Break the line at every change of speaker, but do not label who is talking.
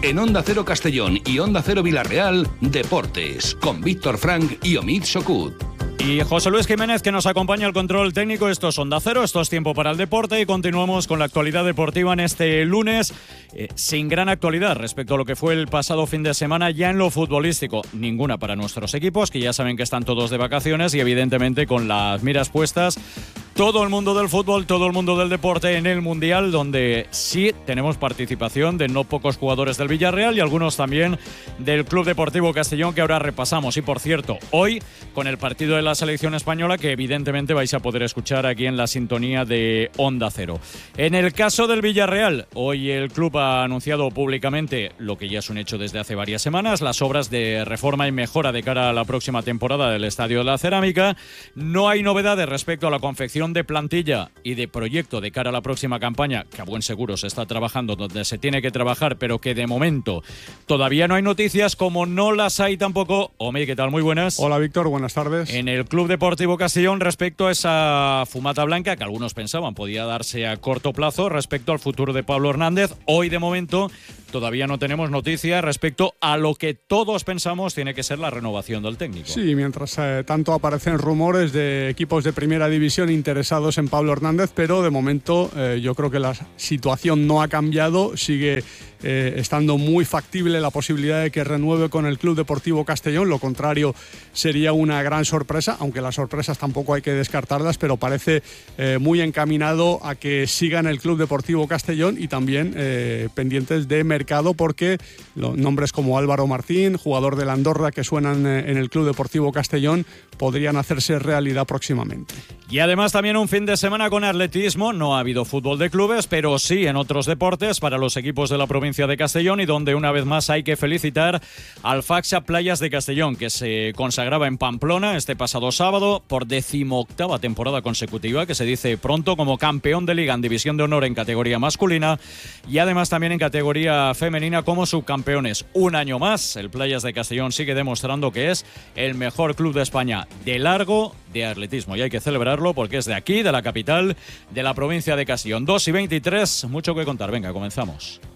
En Onda Cero Castellón y Onda Cero Villarreal, Deportes, con Víctor Frank y Omid Sokut.
Y José Luis Jiménez, que nos acompaña al control técnico. Esto es Onda Cero, esto es Tiempo para el Deporte y continuamos con la actualidad deportiva en este lunes, sin gran actualidad respecto a lo que fue el pasado fin de semana ya en lo futbolístico. Ninguna para nuestros equipos, que ya saben que están todos de vacaciones y evidentemente con las miras puestas todo el mundo del fútbol, todo el mundo del deporte en el Mundial, donde sí tenemos participación de no pocos jugadores del Villarreal y algunos también del Club Deportivo Castellón, que ahora repasamos. Y por cierto, hoy con el partido de la selección española, que evidentemente vais a poder escuchar aquí en la sintonía de Onda Cero. En el caso del Villarreal, hoy el club ha anunciado públicamente lo que ya es un hecho desde hace varias semanas, las obras de reforma y mejora de cara a la próxima temporada del Estadio de la Cerámica. No hay novedades respecto a la confección de plantilla y de proyecto de cara a la próxima campaña, que a buen seguro se está trabajando donde se tiene que trabajar, pero que de momento todavía no hay noticias, como no las hay tampoco. Omi, ¿qué tal? Muy buenas.
Hola, Víctor, buenas tardes.
En el Club Deportivo Castellón, respecto a esa fumata blanca que algunos pensaban podía darse a corto plazo respecto al futuro de Pablo Hernández, hoy de momento todavía no tenemos noticias respecto a lo que todos pensamos tiene que ser la renovación del técnico.
Sí, mientras tanto aparecen rumores de equipos de primera división interesados en Pablo Hernández, pero de momento yo creo que la situación no ha cambiado, sigue estando muy factible la posibilidad de que renueve con el Club Deportivo Castellón. Lo contrario sería una gran sorpresa, aunque las sorpresas tampoco hay que descartarlas, pero parece muy encaminado a que siga en el Club Deportivo Castellón y también pendientes de mercado, porque los nombres como Álvaro Martín, jugador del Andorra, que suenan en el Club Deportivo Castellón, podrían hacerse realidad próximamente.
Y además también un fin de semana con atletismo. No ha habido fútbol de clubes, pero sí en otros deportes para los equipos de la provincia de Castellón, y donde una vez más hay que felicitar al Faxa Playas de Castellón, que se consagraba en Pamplona este pasado sábado por 18ª temporada consecutiva, que se dice pronto, como campeón de liga en división de honor en categoría masculina y además también en categoría femenina como subcampeones. Un año más el Playas de Castellón sigue demostrando que es el mejor club de España de largo de atletismo, y hay que celebrarlo porque es de aquí, de la capital de la provincia de Castellón. 2:23, mucho que contar. Venga, comenzamos.